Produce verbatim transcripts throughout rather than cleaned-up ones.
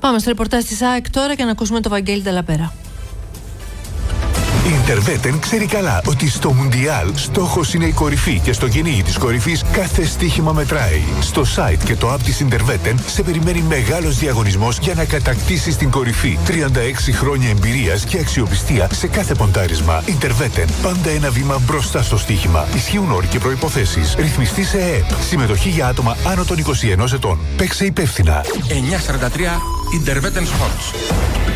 Πάμε στο ρεπορτάζ της ΑΕΚ τώρα και να ακούσουμε το Βαγγέλη Ντελαπέρα. Η Interwetten ξέρει καλά ότι στο Μουντιάλ στόχος είναι η κορυφή και στο κυνήγι της κορυφής κάθε στοίχημα μετράει. Στο site και το app της Interwetten σε περιμένει μεγάλος διαγωνισμός για να κατακτήσεις την κορυφή. τριάντα έξι χρόνια εμπειρίας και αξιοπιστία σε κάθε ποντάρισμα. Interwetten. Πάντα ένα βήμα μπροστά στο στοίχημα. Ισχύουν όροι και προϋποθέσεις. Ρυθμιστή σε ΕΕΠ. Συμμετοχή για άτομα άνω των είκοσι ενός ετών. Παίξε υπεύθυνα. εννιακόσια σαράντα τρία Interwetten Sports.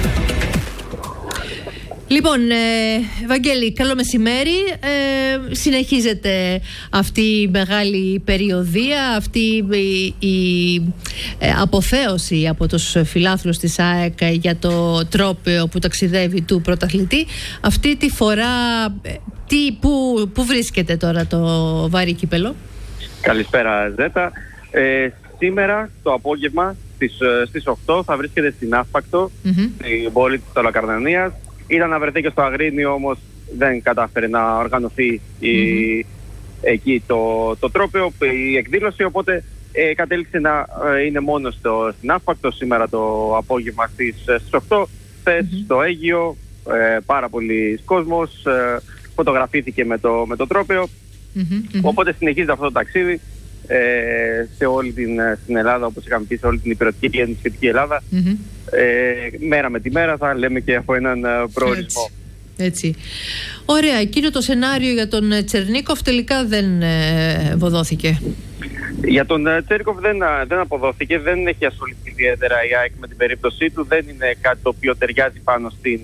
Λοιπόν, ε, Βαγγέλη, καλό μεσημέρι. Ε, συνεχίζεται αυτή η μεγάλη περιοδία, αυτή η, η ε, αποθέωση από τους φιλάθλους της ΑΕΚ για το τρόπαιο που ταξιδεύει του πρωταθλητή. Αυτή τη φορά, ε, τι, πού, πού βρίσκεται τώρα το βάρη κύπελο? Καλησπέρα, Ζέτα. Ε, σήμερα το απόγευμα στις, στις οκτώ θα βρίσκεται στην Άσπακτο, mm-hmm. στην πόλη της Τολοκαρνανίας. Ήταν να βρεθεί και στο Αγρίνιο, όμως δεν κατάφερε να οργανωθεί η, mm-hmm. εκεί το, το τρόπαιο, η εκδήλωση, οπότε ε, κατέληξε να ε, είναι μόνο στο, στην Άσπακτο σήμερα το απόγευμα στις, στις οκτώ. Χθες mm-hmm. στο Αίγυο, ε, πάρα πολλοί κόσμος, ε, φωτογραφήθηκε με το, με το τρόπαιο, mm-hmm. οπότε συνεχίζεται αυτό το ταξίδι ε, σε όλη την, στην Ελλάδα, όπως είχαμε πει, σε όλη την υπηρετική και την σχετική Ελλάδα. Mm-hmm. Ε, μέρα με τη μέρα θα λέμε και από έναν προορισμό. Έτσι. Έτσι. Ωραία. Εκείνο το σενάριο για τον Τσερνίκοφ τελικά δεν ε, αποδόθηκε. Για τον Τσέρνικοφ δεν, δεν αποδόθηκε. Δεν έχει ασχοληθεί ιδιαίτερα η ΑΕΚ με την περίπτωσή του. Δεν είναι κάτι το οποίο ταιριάζει πάνω στην,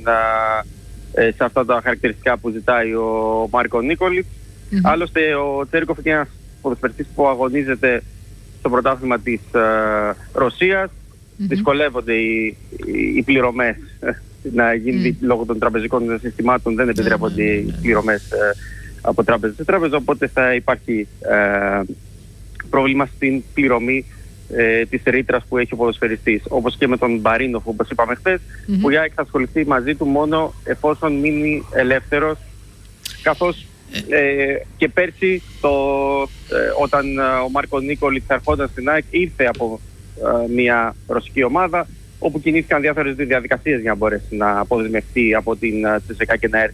ε, σε αυτά τα χαρακτηριστικά που ζητάει ο Μάρκο Νίκολιτς. Mm-hmm. Άλλωστε ο Τσέρνικοφ είναι ένας ποδοσφαιριστής που αγωνίζεται στο πρωτάθλημα της ε, Ρωσίας. Mm-hmm. Δυσκολεύονται οι, οι, οι πληρωμές να γίνει mm. λόγω των τραπεζικών συστημάτων, δεν επιτρέπονται mm. οι πληρωμές ε, από τράπεζα σε τράπεζα, οπότε θα υπάρχει ε, πρόβλημα στην πληρωμή ε, της ρήτρας που έχει ο ποδοσφαιριστής. Όπως και με τον Μπαρίνοφ, όπως είπαμε χθες, mm-hmm. που η ΑΕΚ θα ασχοληθεί μαζί του μόνο εφόσον μείνει ελεύθερος, καθώς ε, και πέρσι το, ε, όταν ε, ο Μάρκο Νίκολιτς ερχόταν στην ΑΕΚ ήρθε από μια ρωσική ομάδα, όπου κινήθηκαν διάφορες διαδικασίες για να μπορέσει να αποδημευτεί από την Τσεσεκά και να έρθει